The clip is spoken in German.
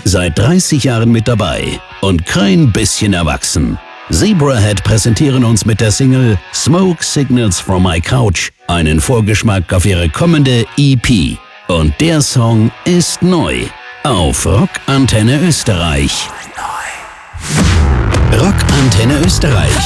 Seit 30 Jahren mit dabei und kein bisschen erwachsen. Zebrahead präsentieren uns mit der Single Smoke Signals from My Couch einen Vorgeschmack auf ihre kommende EP. Und der Song ist neu auf Rock Antenne Österreich. Rock Antenne Österreich.